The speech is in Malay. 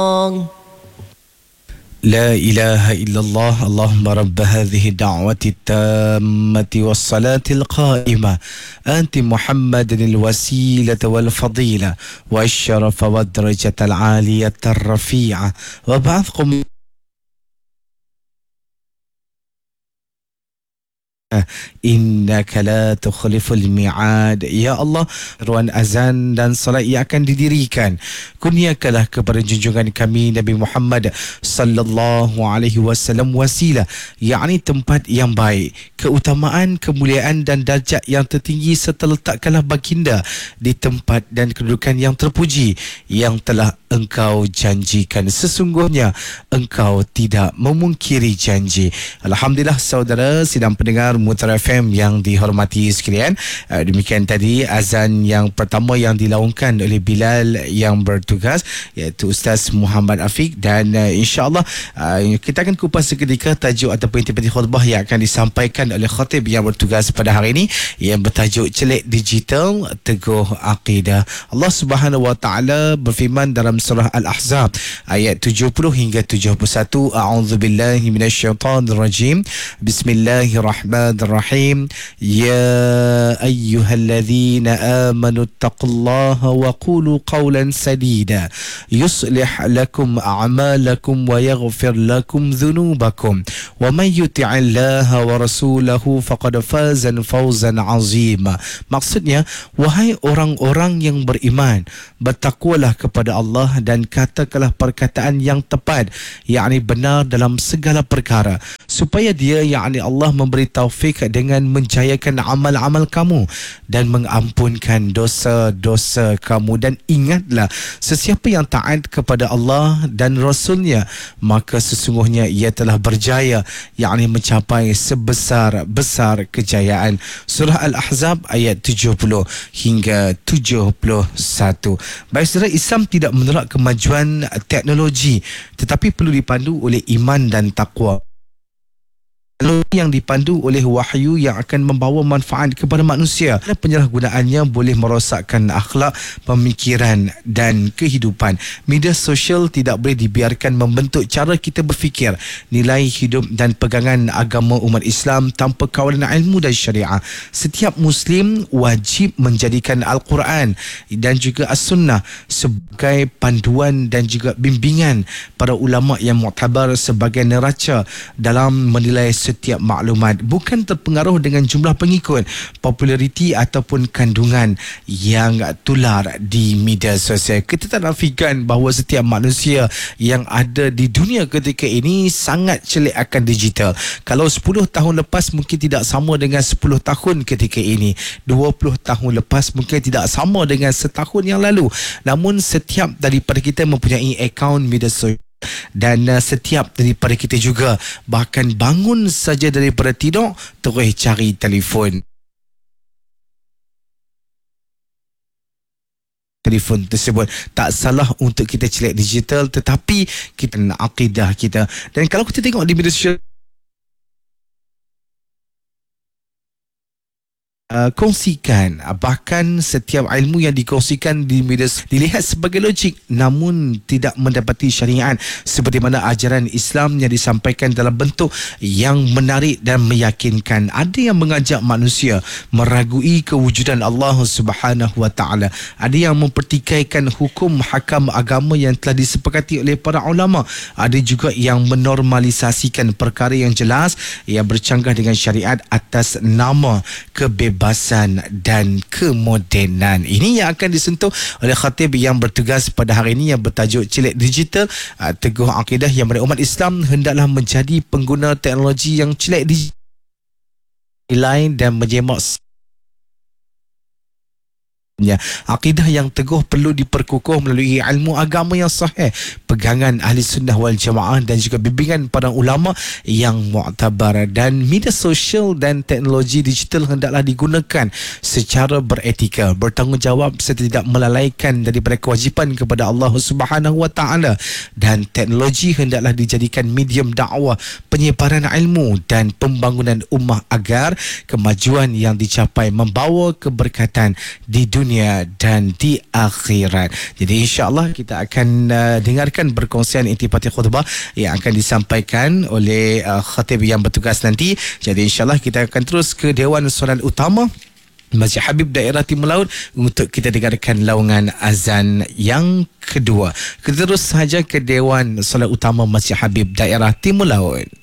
لا إله إلا الله اللهم رب هذه الدعوة التامة والصلاة القائمة أنت محمد الوسيلة والفضيلة والشرف والدرجة العالية الرفيعة وبعثكم innaka la tukhliful mi'ad. Ya Allah, ruan azan dan salat yang akan didirikan, kurniakanlah kepada junjungan kami Nabi Muhammad sallallahu alaihi wasallam wasilah, yakni tempat yang baik, keutamaan, kemuliaan dan darjat yang tertinggi, serta letakkanlah baginda di tempat dan kedudukan yang terpuji yang telah engkau janjikan. Sesungguhnya engkau tidak memungkiri janji. Alhamdulillah saudara sidang pendengar Mutiara FM yang dihormati sekalian, demikian tadi azan yang pertama yang dilaungkan oleh Bilal yang bertugas, iaitu Ustaz Muhammad Afiq, dan insya-Allah kita akan kupas seketika tajuk ataupun inti khutbah yang akan disampaikan oleh khatib yang bertugas pada hari ini yang bertajuk Celik Digital Teguh Akidah. Allah Subhanahu wa taala berfirman dalam surah Al-Ahzab ayat 70 hingga 71, a'udzubillahi minasyaitonirrajim. Bismillahirrahmanirrahim. Ya ayyuhalladzina amanu taqullaha wa qulu qawlan sadida yuslih lakum a'malakum wa yaghfir lakum dhunubakum wa man yuti'illaha wa rasulahu faqad faza fawzan 'azima. Maksudnya, wahai orang-orang yang beriman, bertakwalah kepada Allah dan katakanlah perkataan yang tepat, yakni benar dalam segala perkara, supaya dia, yakni Allah, memberi taufik dengan menjayakan amal-amal kamu dan mengampunkan dosa-dosa kamu. Dan ingatlah, sesiapa yang taat kepada Allah dan Rasulnya, maka sesungguhnya ia telah berjaya, yakni mencapai sebesar-besar kejayaan. Surah Al-Ahzab ayat 70 hingga 71. Baik saudara, Islam tidak menolak kemajuan teknologi, tetapi perlu dipandu oleh iman dan takwa yang dipandu oleh wahyu yang akan membawa manfaat kepada manusia. Penyalahgunaannya boleh merosakkan akhlak, pemikiran dan kehidupan. Media sosial tidak boleh dibiarkan membentuk cara kita berfikir, nilai hidup dan pegangan agama umat Islam tanpa kawalan ilmu dan syariah. Setiap Muslim wajib menjadikan Al-Quran dan juga As-Sunnah sebagai panduan dan juga bimbingan para ulama yang muktabar sebagai neraca dalam menilai setiap maklumat, bukan terpengaruh dengan jumlah pengikut, populariti ataupun kandungan yang tular di media sosial. Kita tak nafikan bahawa setiap manusia yang ada di dunia ketika ini sangat celik akan digital. Kalau 10 tahun lepas mungkin tidak sama dengan 10 tahun ketika ini, 20 tahun lepas mungkin tidak sama dengan setahun yang lalu. Namun setiap daripada kita mempunyai akaun media sosial, dan setiap daripada kita juga bahkan bangun saja daripada tidur terus cari telefon tersebut. Tak salah untuk kita celik digital, tetapi kita nak akidah kita. Dan kalau kita tengok di media sosial, kongsikan, bahkan setiap ilmu yang dikongsikan di media dilihat sebagai logik namun tidak mendapati syariat seperti mana ajaran Islam yang disampaikan dalam bentuk yang menarik dan meyakinkan. Ada yang mengajak manusia meragui kewujudan Allah Subhanahu wa taala, ada yang mempertikaikan hukum hakam agama yang telah disepakati oleh para ulama, ada juga yang menormalisasikan perkara yang jelas yang bercanggah dengan syariat atas nama kebebasan dan kemodenan. Ini yang akan disentuh oleh khatib yang bertugas pada hari ini yang bertajuk Celik Digital Teguh Akidah, yang mana umat Islam hendaklah menjadi pengguna teknologi yang celik digital dan menyemak akidah yang teguh perlu diperkukuh melalui ilmu agama yang sahih, pegangan ahli sunnah wal jamaah dan juga bimbingan para ulama yang muktabar. Dan media sosial dan teknologi digital hendaklah digunakan secara beretika, bertanggungjawab serta tidak melalaikan daripada kewajipan kepada Allah Subhanahu wa taala. Dan teknologi hendaklah dijadikan medium dakwah, penyebaran ilmu dan pembangunan ummah agar kemajuan yang dicapai membawa keberkatan di dunia dunia dan di akhirat. Jadi insya-Allah kita akan dengarkan perkongsian intipati khutbah yang akan disampaikan oleh khatib yang bertugas nanti. Jadi insya-Allah kita akan terus ke Dewan Solat Utama Masjid Habib Daerah Timur Laut untuk kita dengarkan laungan azan yang kedua. Kita terus sahaja ke Dewan Solat Utama Masjid Habib Daerah Timur Laut.